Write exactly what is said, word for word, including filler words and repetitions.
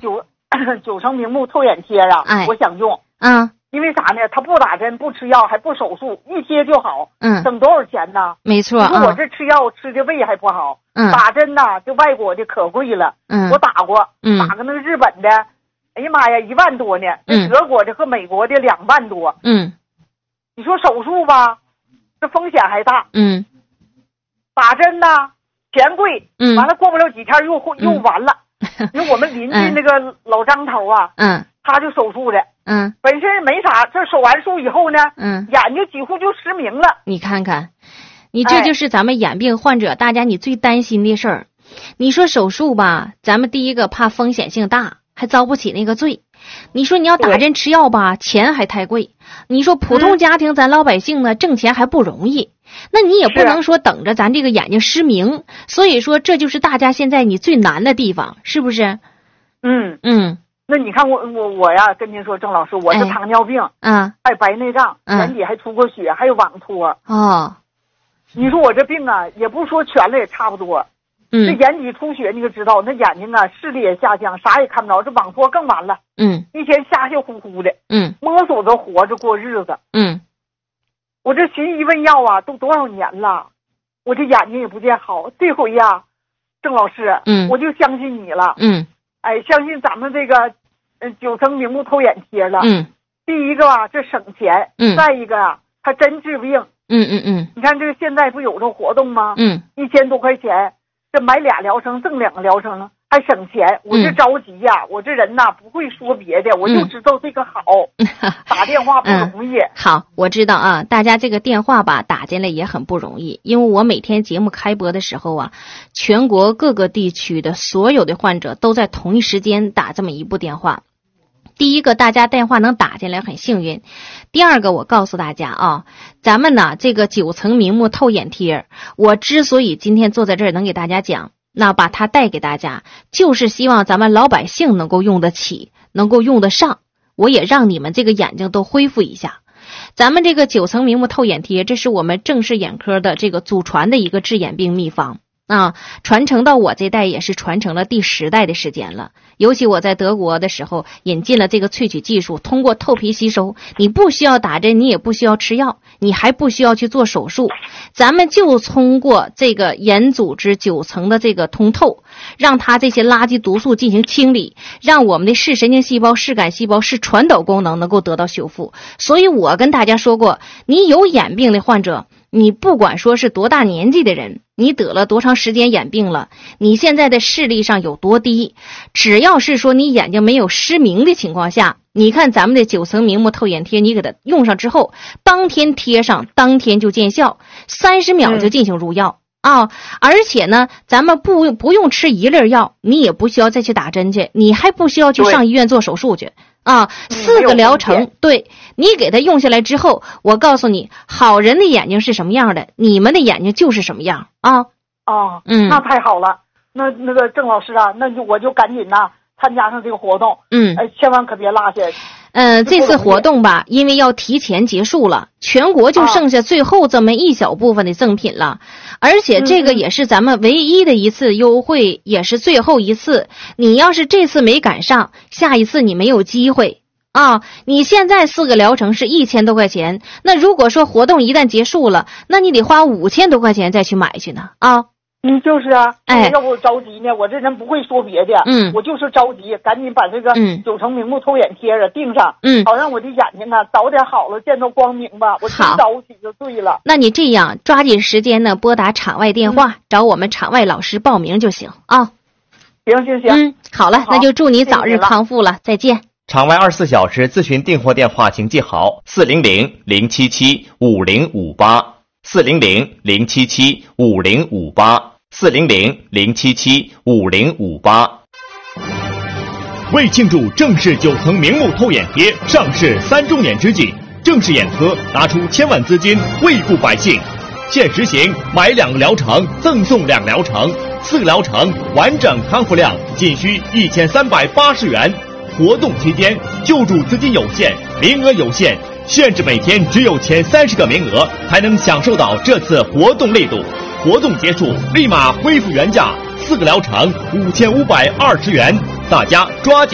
九九层明目透眼贴啊， 哎， 我想用。 嗯， 因为啥呢？他不打针，不吃药，还不手术，一贴就好。 嗯， 省多少钱呢？ 没错啊。 你说我这吃药吃的胃还不好， 嗯， 打针呐，这外国的可贵了。 嗯， 我打过， 嗯， 打个那个日本的，哎呀妈呀，一万多呢。 嗯， 德国的和美国的两万多。 嗯， 你说手术吧，这风险还大。 嗯， 打针呐，钱贵。 嗯， 完了过不了几天又又完了。因为我们邻居那个老张头啊， 嗯， 他就手术的。 嗯， 本身没啥，这手完术以后呢， 嗯， 眼睛几乎就失明了。 你看看，你这就是咱们眼病患者，哎，大家你最担心的事儿。你说手术吧，咱们第一个怕风险性大，还遭不起那个罪。你说你要打针吃药吧，钱还太贵。你说普通家庭，嗯，咱老百姓呢，挣钱还不容易。那你也不能说等着咱这个眼睛失明。所以说，这就是大家现在你最难的地方，是不是？ 嗯嗯。 那你看我我我呀，跟您说，郑老师，我是糖尿病， 嗯， 还有白内障，眼底还出过血，还有网脱。 哦， 你说我这病啊，也不是说全了，也差不多。 嗯， 这眼底出血，你可知道，那眼睛啊，视力也下降，啥也看不着，这网脱更完了。 嗯， 一天瞎瞎呼呼的。 嗯， 摸索着活着过日子。 嗯， 我这寻医问药啊，都多少年了，我这眼睛也不见好。这回呀，郑老师， 嗯， 我就相信你了。 嗯。 哎，相信咱们这个，呃，九层明目透眼贴了。 嗯， 第一个啊，这省钱。 嗯， 再一个啊，它真治病。 嗯嗯嗯。 你看这个现在不有这活动吗？ 嗯， 一千多块钱，这买俩疗程赠两个疗程了，还省钱。我这着急呀，嗯，我这人呐不会说别的，我就知道这个好。嗯，打电话不容易。 嗯。好，我知道啊，大家这个电话吧打进来也很不容易，因为我每天节目开播的时候啊，全国各个地区的所有的患者都在同一时间打这么一部电话。第一个，大家电话能打进来很幸运。第二个，我告诉大家啊，咱们呢这个九层明目透眼贴，我之所以今天坐在这儿能给大家讲，那把它带给大家，就是希望咱们老百姓能够用得起，能够用得上，我也让你们这个眼睛都恢复一下。咱们这个九层明目透眼贴，这是我们正视眼科的这个祖传的一个治眼病秘方啊，传承到我这代也是传承了第十代的时间了。尤其我在德国的时候引进了这个萃取技术，通过透皮吸收，你不需要打针，你也不需要吃药，你还不需要去做手术，咱们就通过这个眼组织九层的这个通透，让它这些垃圾毒素进行清理，让我们的视神经细胞、视感细胞、视传导功能能够得到修复。所以我跟大家说过，你有眼病的患者，你不管说是多大年纪的人，你得了多长时间眼病了，你现在的视力上有多低，只要是说你眼睛没有失明的情况下，你看咱们的九层明目透眼贴，你给它用上之后，当天贴上，当天就见效，三十秒就进行入药。嗯啊，而且呢，咱们不不用吃一粒药，你也不需要再去打针去，你还不需要去上医院做手术去啊。四个疗程，对，你给他用下来之后，我告诉你，好人的眼睛是什么样的，你们的眼睛就是什么样啊。 哦， 嗯， 那太好了。那那个郑老师啊，那就我就赶紧呐参加上这个活动。 嗯， 哎，千万可别落下。 呃，这次活动吧，因为要提前结束了，全国就剩下最后这么一小部分的赠品了，啊，而且这个也是咱们唯一的一次优惠，嗯，也是最后一次。你要是这次没赶上，下一次你没有机会啊！你现在四个疗程是一千多块钱，那如果说活动一旦结束了，那你得花五千多块钱再去买去呢啊！ 嗯，就是啊， 哎， 要不我着急呢，我这人不会说别的， 嗯， 我就是着急，赶紧把这个九层明目透眼贴啊钉上， 嗯， 好让我的眼睛啊早点好了，见到光明吧。我真着急就对了。 那你这样抓紧时间呢，拨打场外电话，嗯，找我们场外老师报名就行啊。 行行行， 嗯，好了，好，那就祝你早日康复了，了再见。 场外二十四小时咨询订货电话，请记好：四零零零七七五零五八，四零零零七七五零五八。四零零零七七五零五八。 为庆祝正视九层明目透眼贴上市三周年之际，正视眼科拿出千万资金惠顾百姓，现实行买两个疗程赠送两疗程，四个疗程完整康复量仅需一千三百八十元。活动期间救助资金有限，名额有限，限制每天只有前三十个名额才能享受到这次活动力度。活动结束立马恢复原价，四个疗程五千五百二十元，大家抓紧。